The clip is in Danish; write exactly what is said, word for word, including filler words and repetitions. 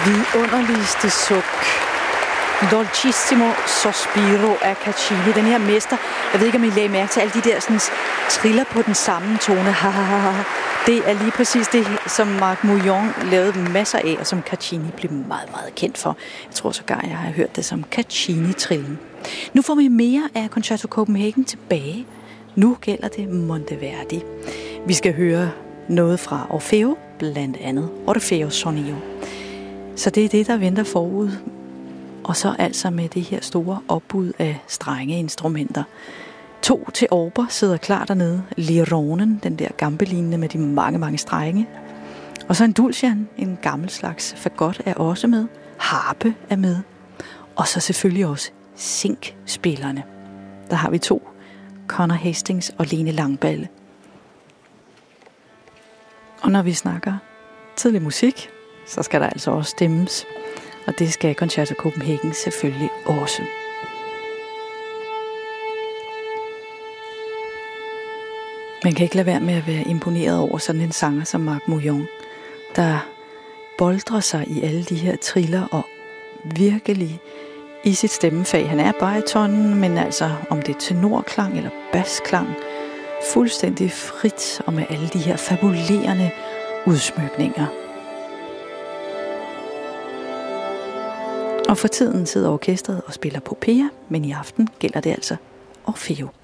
Vidunderligste suk. Dolcissimo sospiro af Caccini. Den her mester, jeg ved ikke, om I lagde mærke til alle de der sådan, triller på den samme tone. Det er lige præcis det, som Marc Mouillon lavede masser af, og som Caccini blev meget, meget kendt for. Jeg tror sågar, jeg har hørt det som Caccini-trillen. Nu får vi mere af Concerto Copenhagen tilbage. Nu gælder det Monteverdi. Vi skal høre noget fra Orfeo, blandt andet Orfeo Sonio. Så det er det, der venter forud. Og så altså med det her store opbud af strenge instrumenter. To til orber sidder klar dernede. Lironen, den der gambelinende med de mange, mange strenge. Og så en dulcian, en gammel slags fagot, er også med. Harpe er med. Og så selvfølgelig også zinkspillerne. Der har vi to. Conor Hastings og Lene Langballe. Og når vi snakker tidlig musik, så skal der altså også stemmes. Og det skal Concerto Copenhagen selvfølgelig også. Man kan ikke lade være med at være imponeret over sådan en sanger som Marc Mouillon, der boldrer sig i alle de her triller og virkelig i sit stemmefag. Han er baritonen, men altså om det er tenorklang eller basklang, fuldstændig frit og med alle de her fabulerende udsmykninger. Og for tiden sidder orkestret og spiller Popea, men i aften gælder det altså Orfeo.